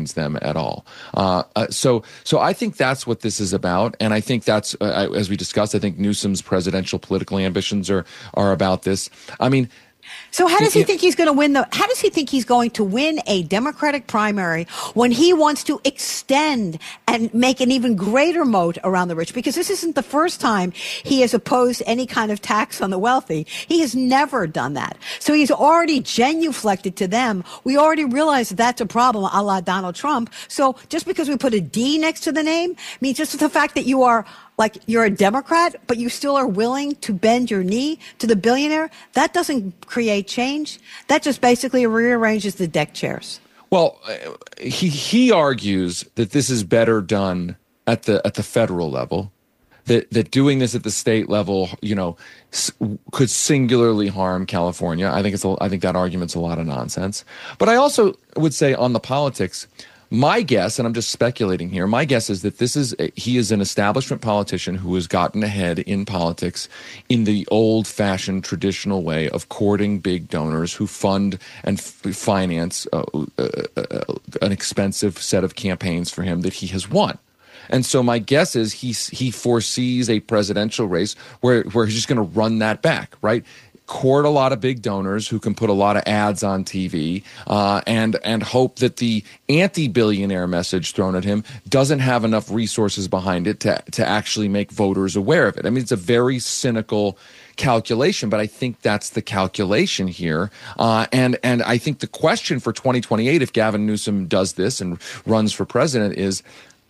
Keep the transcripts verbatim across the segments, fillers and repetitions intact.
concerns them at all. Uh, uh, so, so I think that's what this is about, and I think that's, uh, as we discussed, I think Newsom's presidential political ambitions are are about this. I mean. So how does he think he's going to win the, how does he think he's going to win a Democratic primary when he wants to extend and make an even greater moat around the rich? Because this isn't the first time he has opposed any kind of tax on the wealthy. He has never done that. So he's already genuflected to them. We already realize that that's a problem, a la Donald Trump. So just because we put a D next to the name means just the fact that you are like you're a Democrat, but you still are willing to bend your knee to the billionaire, that doesn't create change. That just basically rearranges the deck chairs. Well, he he argues that this is better done at the at the federal level, that that doing this at the state level, you know, s- could singularly harm California. I think it's a, I think that argument's a lot of nonsense. But I also would say on the politics, my guess, and I'm just speculating here, my guess is that this is a, he is an establishment politician who has gotten ahead in politics in the old-fashioned traditional way of courting big donors who fund and f- finance uh, uh, uh, an expensive set of campaigns for him that he has won. And so my guess is he he foresees a presidential race where where he's just going to run that back, right? Court a lot of big donors who can put a lot of ads on T V, uh, and and hope that the anti-billionaire message thrown at him doesn't have enough resources behind it to to actually make voters aware of it. I mean, it's a very cynical calculation, but I think that's the calculation here. Uh, and and I think the question for twenty twenty-eight, if Gavin Newsom does this and runs for president, is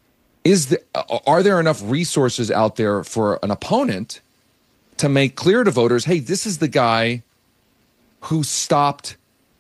is the, are there enough resources out there for an opponent to make clear to voters, hey, this is the guy who stopped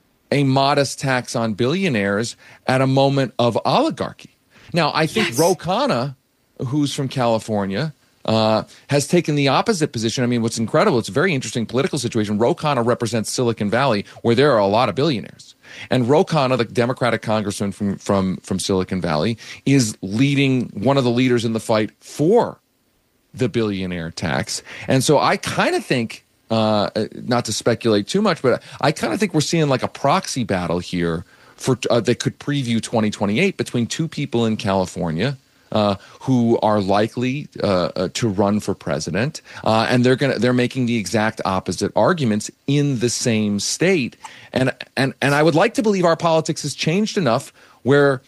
a modest tax on billionaires at a moment of oligarchy. Now, I think yes. Ro Khanna, who's from California, uh, has taken the opposite position. I mean, what's incredible, it's a very interesting political situation. Ro Khanna represents Silicon Valley, where there are a lot of billionaires. And Ro Khanna, the Democratic congressman from, from, from Silicon Valley, is leading one of the leaders in the fight for the billionaire tax. And so I kind of think, uh, not to speculate too much, but I kind of think we're seeing like a proxy battle here for uh, that could preview twenty twenty-eight between two people in California uh, who are likely uh, uh, to run for president, uh, and they're gonna they're making the exact opposite arguments in the same state. And and and I would like to believe our politics has changed enough where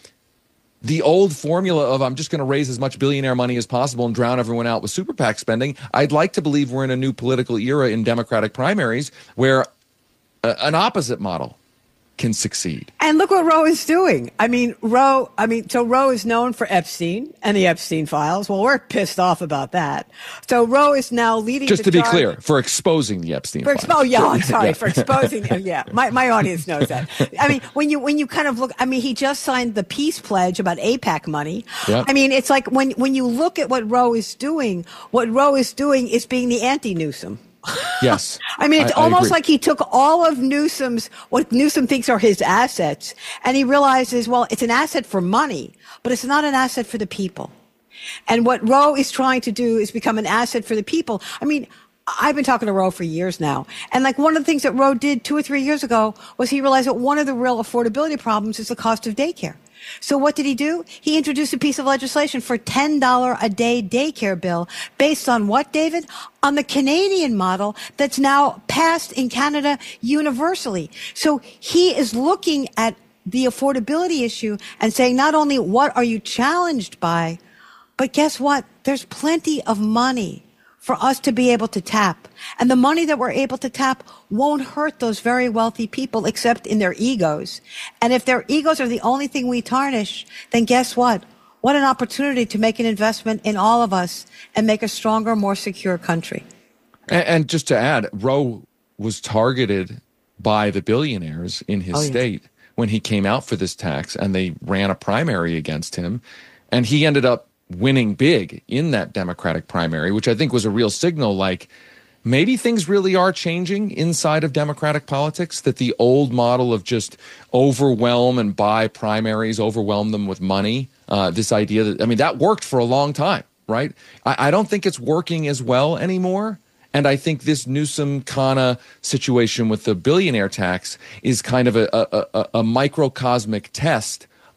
the old formula of I'm just going to raise as much billionaire money as possible and drown everyone out with super PAC spending, I'd like to believe we're in a new political era in Democratic primaries where uh, an opposite model can succeed. And look what Roe is doing. I mean, Roe, I mean, so Roe is known for Epstein and the Epstein files. Well, we're pissed off about that. So Roe is now leading Just the to be charge. clear, for exposing the Epstein for files. Expo- oh, yeah, I'm sorry, yeah. for exposing them. Yeah, my, my audience knows that. I mean, when you, when you kind of look, I mean, he just signed the peace pledge about AIPAC money. Yep. I mean, it's like when, when you look at what Roe is doing, what Roe is doing is being the anti-Newsom. Yes. I mean, it's I, I almost agree. like he took all of Newsom's, what Newsom thinks are his assets, and he realizes, well, it's an asset for money, but it's not an asset for the people. And what Roe is trying to do is become an asset for the people. I mean, I've been talking to Roe for years now. And like one of the things that Roe did two or three years ago was he realized that one of the real affordability problems is the cost of daycare. So what did he do? He introduced a piece of legislation for ten dollars a day daycare bill based on what, David? On the Canadian model that's now passed in Canada universally. So he is looking at the affordability issue and saying not only what are you challenged by, but guess what? There's plenty of money for us to be able to tap. And the money that we're able to tap won't hurt those very wealthy people except in their egos. And if their egos are the only thing we tarnish, then guess what? What an opportunity to make an investment in all of us and make a stronger, more secure country. And, and just to add, Roe was targeted by the billionaires in his oh, yeah. state when he came out for this tax, and they ran a primary against him. And he ended up winning big in that Democratic primary, which I think was a real signal like maybe things really are changing inside of Democratic politics, that the old model of just overwhelm and buy primaries, overwhelm them with money, uh, this idea that, I mean, that worked for a long time, right? I, I don't think it's working as well anymore. And I think this Newsom-Khanna situation with the billionaire tax is kind of a, a, a, a microcosmic test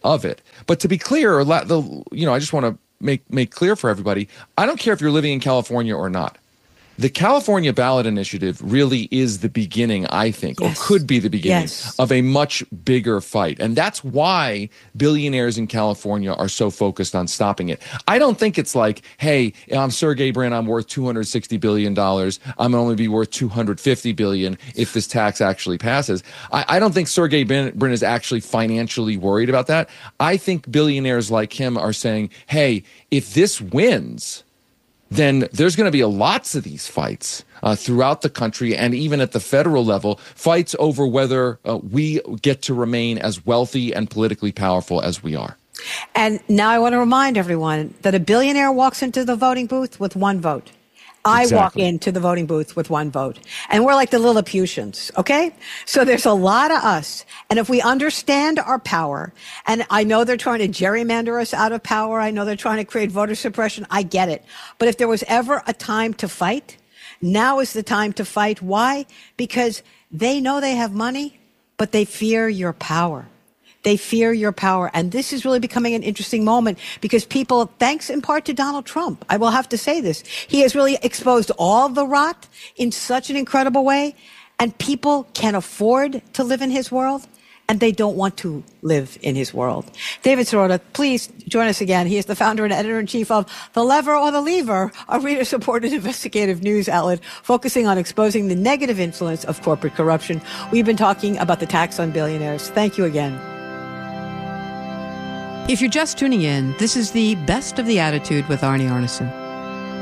of it. But to be clear, the you know, I just want to make make clear for everybody, I don't care if you're living in California or not. The California ballot initiative really is the beginning, I think, yes. or could be the beginning yes. of a much bigger fight. And that's why billionaires in California are so focused on stopping it. I don't think it's like, hey, I'm Sergey Brin, I'm worth two hundred sixty billion dollars. I'm only be worth two hundred fifty billion dollars if this tax actually passes. I, I don't think Sergey Brin is actually financially worried about that. I think billionaires like him are saying, hey, if this wins, then there's going to be lots of these fights uh, throughout the country and even at the federal level, fights over whether uh, we get to remain as wealthy and politically powerful as we are. And now I want to remind everyone that a billionaire walks into the voting booth with one vote. I exactly. walk into the voting booth with one vote. And we're like the Lilliputians, okay? So there's a lot of us. And if we understand our power, and I know they're trying to gerrymander us out of power, I know they're trying to create voter suppression, I get it. But if there was ever a time to fight, now is the time to fight. Why? Because they know they have money, but they fear your power. They fear your power. And this is really becoming an interesting moment because people, thanks in part to Donald Trump, I will have to say this, he has really exposed all the rot in such an incredible way. And people can afford to live in his world, and they don't want to live in his world. David Sirota, please join us again. He is the founder and editor-in-chief of The Lever or the Lever, a reader-supported investigative news outlet focusing on exposing the negative influence of corporate corruption. We've been talking about the tax on billionaires. Thank you again. If you're just tuning in, this is the Best of the Attitude with Arnie Arnesen.